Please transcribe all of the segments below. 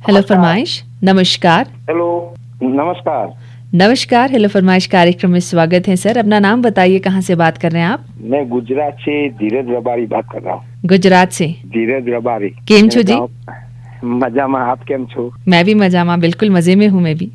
Hello फरमाइश। नमस्कार। Hello नमस्कार। नमस्कार, हेलो फरमाइश कार्यक्रम में स्वागत है सर। अपना नाम बताइए, कहाँ से बात कर रहे हैं आप? मैं गुजरात से धीरज रबारी बात कर रहा हूँ। गुजरात से धीरज रबारी। केम छो जी? मजामा, आप केम छो? मैं भी मजामा, बिल्कुल मजे में हूँ मैं भी।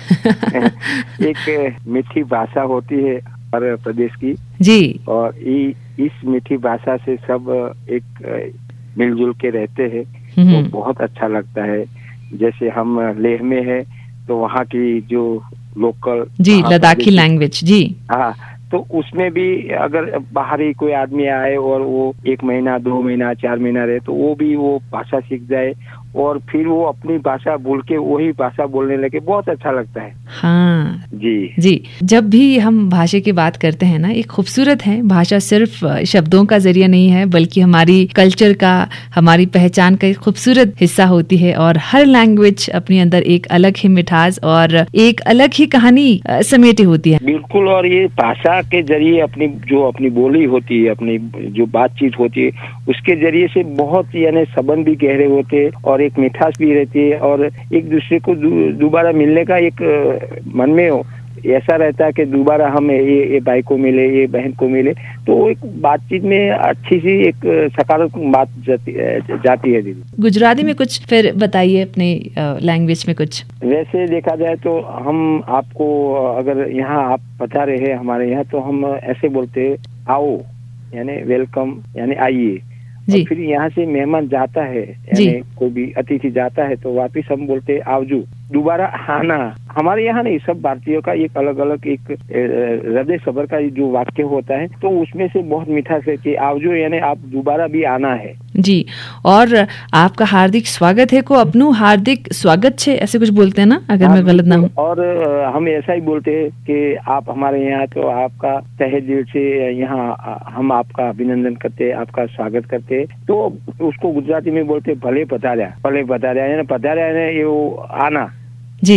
एक मीठी भाषा होती है हर प्रदेश की जी, और इस मीठी भाषा से सब एक मिलजुल के रहते हैं तो बहुत अच्छा लगता है। जैसे हम लेह में है तो वहाँ की जो लोकल जी, लद्दाखी लैंग्वेज जी। हाँ, तो उसमें भी अगर बाहरी कोई आदमी आए और वो 1 महीना 2 महीना 4 महीना रहे तो वो भी वो भाषा सीख जाए और फिर वो अपनी भाषा भूल के वही भाषा बोलने लगे, बहुत अच्छा लगता है। हाँ जी। जब भी हम भाषा की बात करते हैं ना, एक खूबसूरत है भाषा, सिर्फ शब्दों का जरिया नहीं है बल्कि हमारी कल्चर का, हमारी पहचान का एक खूबसूरत हिस्सा होती है। और हर लैंग्वेज अपने अंदर एक अलग ही मिठास और एक अलग ही कहानी समेटी होती है। बिल्कुल, और ये भाषा के जरिए अपनी बोली होती है, अपनी जो बातचीत होती है, उसके जरिए से बहुत यानी संबंध भी गहरे होते हैं और एक मिठास भी रहती है और एक दूसरे को दोबारा मिलने का एक मन में ऐसा रहता है कि दोबारा हम ये भाई को मिले, ये बहन को मिले, तो एक बातचीत में अच्छी सी एक सकारात्मक बात जाती है। दीदी, गुजराती में कुछ फिर बताइए, अपने लैंग्वेज में कुछ। वैसे देखा जाए तो हम आपको, अगर यहाँ आप बता रहे हैं हमारे यहाँ, तो हम ऐसे बोलते हैं आओ, यानी वेलकम, यानी आइए। और फिर यहाँ से मेहमान जाता है, यानी कोई भी अतिथि जाता है तो वापिस हम बोलते हैं आवजू, दोबारा आना। हमारे यहाँ नहीं, सब भारतीयों का एक अलग अलग एक हृदय सबर का जो वाक्य होता है, तो उसमें से बहुत मिठास है कि आवजो, यानी आप दोबारा भी आना है। जी, और आपका हार्दिक स्वागत है को अपनू हार्दिक स्वागत छे, ऐसे कुछ बोलते हैं ना, अगर मैं गलत ना हूँ। और हम ऐसा ही बोलते हैं कि आप हमारे यहाँ, तो आपका तहे दिल से यहाँ हम आपका अभिनंदन करते हैं, आपका स्वागत करते हैं। तो उसको गुजराती में बोलते भले पधार्या, यानी पधार्या यानी वो आना जी,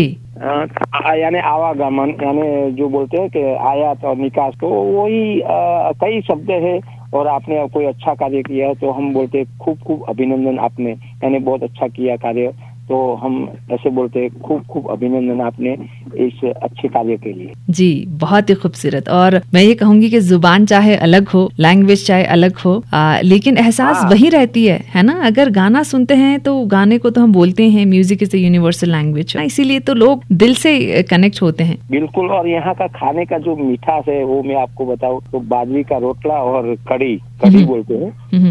यानी आवागमन, यानी जो बोलते हैं कि आयात और निकास, तो वही कई शब्द है। और आपने कोई अच्छा कार्य किया है तो हम बोलते हैं खूब खूब अभिनंदन, आपने यानी बहुत अच्छा किया कार्य, तो हम ऐसे बोलते हैं खूब खूब अभिनंदन आपने इस अच्छे कार्य के लिए। जी, बहुत ही खूबसूरत। और मैं ये कहूंगी कि जुबान चाहे अलग हो, लैंग्वेज चाहे अलग हो, लेकिन एहसास वही रहती है ना। अगर गाना सुनते हैं तो गाने को तो हम बोलते हैं, music is a universal language, इसीलिए तो लोग दिल से कनेक्ट होते हैं। बिल्कुल, और यहाँ का खाने का जो मिठास है वो मैं आपको बताऊं तो बाजरी का रोटला और कड़ी बोलते हैं,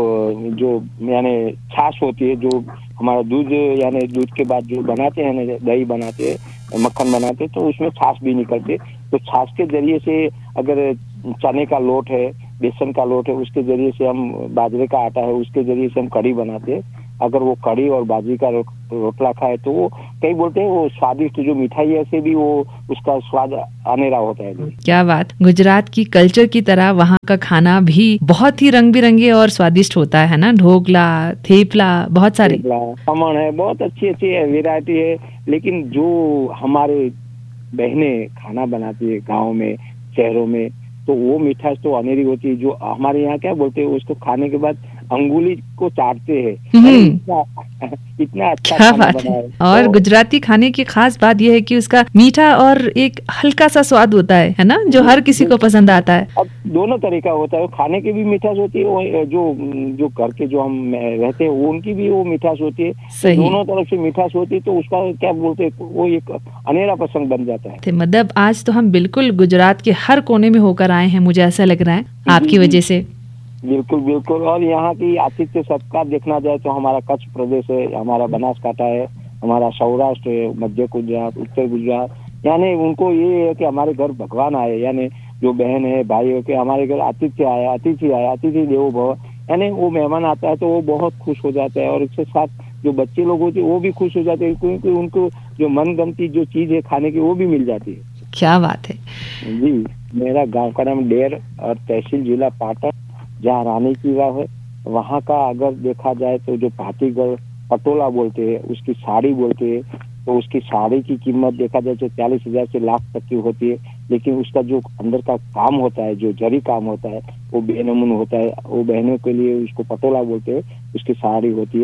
जो यानी छाछ होती है, जो हमारा दूध, यानी दूध के बाद जो बनाते हैं ना, दही बनाते हैं, मक्खन बनाते हैं, तो उसमें छाछ भी निकलते, तो छाछ के जरिए से, अगर चने का लोट है, बेसन का लोट है, उसके जरिए से हम, बाजरे का आटा है, उसके जरिए से हम कड़ी बनाते हैं। अगर वो कड़ी और बाजरी का रोटला खाए तो वो, कई बोलते हैं वो स्वादिष्ट, जो मिठाई है से भी वो उसका स्वाद अनेरा होता है। क्या बात। गुजरात की कल्चर की तरह वहाँ का खाना भी बहुत ही रंग बिरंगे और स्वादिष्ट होता है ना। ढोकला, थेपला, बहुत सारे खमण है, बहुत अच्छी वैरायटी है। लेकिन जो हमारे बहनें खाना बनाती है गाँव में, शहरों में, तो वो मिठास तो अनेरी होती है। जो हमारे यहाँ क्या बोलते हैं, उसको खाने के बाद अंगुली को चाटते हैं, इतना अच्छा खाना बना है। और गुजराती खाने की खास बात यह है कि उसका मीठा और एक हल्का सा स्वाद होता है ना, जो हर किसी को पसंद आता है। अब दोनों तरीका होता है, खाने की भी मिठास होती है, जो घर के जो हम रहते हैं उनकी भी वो मिठास होती है। तो दोनों तरफ से मिठास होती है, तो उसका क्या बोलते हैं, वो एक अनेरा प्रसंग बन जाता है। मतलब आज तो हम बिल्कुल गुजरात के हर कोने में होकर आए हैं, मुझे ऐसा लग रहा है आपकी वजह से। बिल्कुल, और यहाँ की आतिथ्य सत्कार देखना जाए तो हमारा कच्छ प्रदेश है, हमारा बनासकांठा है, हमारा सौराष्ट्र है, मध्य गुजरात, उत्तर गुजरात, यानी उनको ये है कि हमारे घर भगवान आए, यानी जो बहन है, भाई है, कि हमारे घर अतिथि आया, अतिथि देवो भव, यानी वो मेहमान आता है तो वो बहुत खुश हो जाता है। और इसके साथ जो बच्चे लोग होते हैं वो भी खुश हो जाते हैं, क्योंकि उनको जो मनगमती जो चीज है खाने की वो भी मिल जाती है। क्या बात है जी। मेरा गाँव का नाम डेर और तहसील जिला पाटन, जहाँ रानी की वाव है, वहाँ का अगर देखा जाए तो जो भातीगढ़ पटोला बोलते हैं, उसकी साड़ी बोलते हैं, तो उसकी साड़ी की कीमत देखा जाए तो 40,000 से लाख तक की होती है। लेकिन उसका जो अंदर का काम होता है, जो जरी काम होता है, वो बेनमून होता है। वो बहनों के लिए उसको पटोला बोलते हैं, उसकी साड़ी होती है।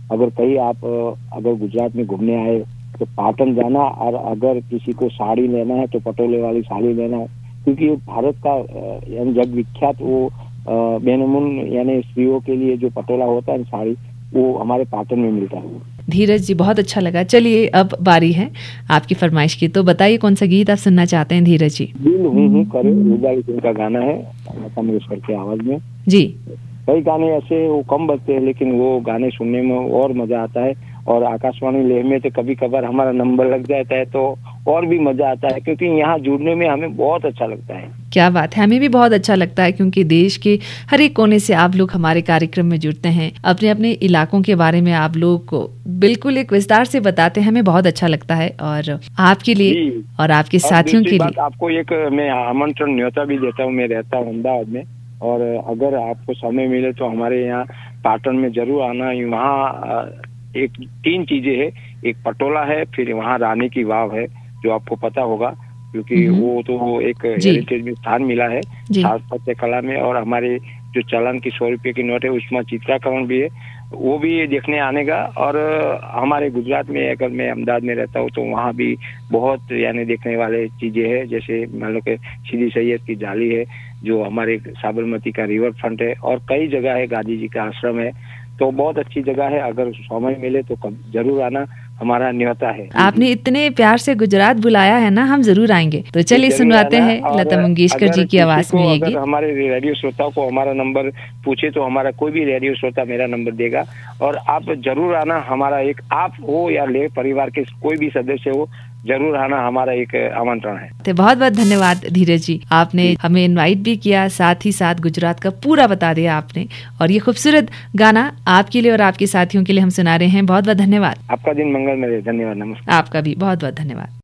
अगर कहीं आप अगर गुजरात में घूमने आए तो पाटन जाना, और अगर किसी को साड़ी लेना है तो पटोले वाली साड़ी लेना है, क्योंकि भारत का यानी जग विख्यात वो बेनमुन यानी स्त्रियों के लिए जो पटोला होता है साड़ी, वो हमारे पाटन में मिलता है। धीरज जी, बहुत अच्छा लगा। चलिए अब बारी है आपकी फरमाइश की, तो बताइए कौन सा गीत आप सुनना चाहते हैं धीरज जी? दिल हूँ करे रुदाली सिंह का गाना है, लता मंगेशकर की आवाज में जी। कई गाने ऐसे वो कम बजते हैं, लेकिन वो गाने सुनने में और मजा आता है। और आकाशवाणी लेह में तो कभी कभार हमारा नंबर लग जाता है तो और भी मजा आता है, क्योंकि यहाँ जुड़ने में हमें बहुत अच्छा लगता है। क्या बात है, हमें भी बहुत अच्छा लगता है, क्योंकि देश के हर एक कोने से आप लोग हमारे कार्यक्रम में जुड़ते हैं, अपने अपने इलाकों के बारे में आप लोग को बिल्कुल एक विस्तार से बताते हैं, हमें बहुत अच्छा लगता है। और आपके लिए और आपके साथियों के लिए आपको एक मैं आमंत्रण न्योता भी देता हूँ। मैं रहता हूँ अहमदाबाद में, और अगर आपको समय मिले तो हमारे यहाँ पाटन में जरूर आना। वहाँ एक 3 चीजें है, एक पटोला है, फिर वहाँ रानी की वाव है जो आपको पता होगा, क्योंकि वो तो एक हेरिटेज में स्थान मिला है स्थापत्य कला में। और हमारे जो चालान की 100 रुपये की नोट है उसमें चित्राकरण भी है, वो भी देखने आने का। और हमारे गुजरात में अगर मैं अहमदाबाद में रहता हूँ तो वहाँ भी बहुत यानी देखने वाले चीजें हैं, जैसे मान लो कि सीदी सैयद की जाली है जो हमारे साबरमती का रिवर फ्रंट है, और कई जगह है, गांधी जी का आश्रम है, तो बहुत अच्छी जगह है। अगर समय मिले तो जरूर आना, हमारा न्योता है। आपने इतने प्यार से गुजरात बुलाया है ना, हम जरूर आएंगे। तो चलिए सुनवाते हैं लता मंगेशकर जी की आवाज में ये गीत। हमारे रेडियो श्रोताओं को हमारा नंबर पूछे तो हमारा कोई भी रेडियो श्रोता मेरा नंबर देगा, और आप जरूर आना। हमारा एक आप हो या ले परिवार के कोई भी सदस्य हो, जरूर आना, हमारा एक आमंत्रण है। तो बहुत बहुत धन्यवाद धीरज जी, आपने हमें इनवाइट भी किया, साथ ही साथ गुजरात का पूरा बता दिया आपने, और ये खूबसूरत गाना आपके लिए और आपके साथियों के लिए हम सुना रहे हैं। बहुत बहुत धन्यवाद। आपका दिन मंगलमय रहे। धन्यवाद, नमस्कार। आपका भी बहुत बहुत धन्यवाद।